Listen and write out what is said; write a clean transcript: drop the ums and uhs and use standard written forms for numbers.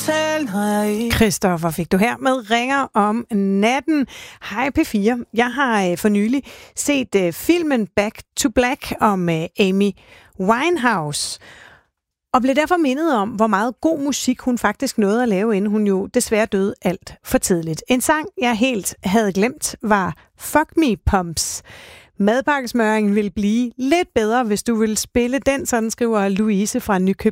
Christoffer fik du her med Ringer om natten. Hej P4. Jeg har for nylig set filmen Back to Black om Amy Winehouse. Og blev derfor mindet om, hvor meget god musik hun faktisk nåede at lave, inden hun jo desværre døde alt for tidligt. En sang, jeg helt havde glemt, var Fuck Me Pumps. Madpakkesmøringen vil blive lidt bedre, hvis du vil spille den, sådan skriver Louise fra